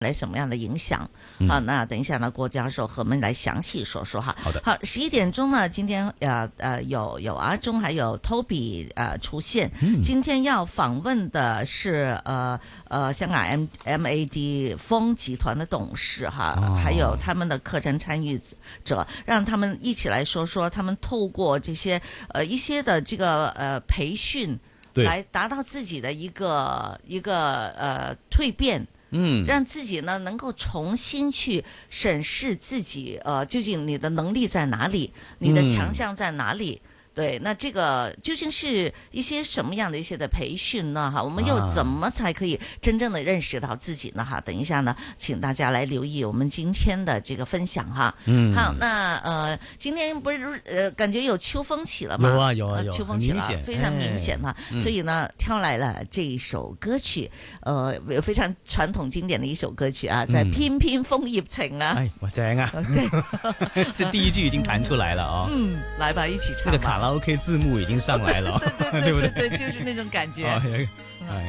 来什么样的影响？好，那等一下呢，郭教授和我们来详细说说哈。 好的， 好，11点鐘呢，今天有阿忠還有 Toby 出現。今天要訪問的是香港 MAD 豐集團的董事哈，還有他們的課程參與者，讓他們一起來說說他們透過這些一些的這個培訓，來達到自己的一個蛻變。讓自己呢能夠重新去審視自己，究竟你的能力在哪裡，你的強項在哪裡？對，那這個究竟是一些什麼樣的一些的培訓呢？哈，我們又怎麼才可以真正的認識到自己呢？哈，等一下呢，請大家來留意我們今天的這個分享哈。好，那今天不是感覺有秋風起了嗎？ 有啊， 秋風起了，非常明顯哈。所以呢，挑來了這一首歌曲，非常傳統經典的一首歌曲啊，在翩翩楓葉情啊。 哎，哇，正啊！這第一句已經彈出來了啊。 來吧，一起唱吧。 卡拉 OK 字幕已經上來了， 對不對？就是那種感覺。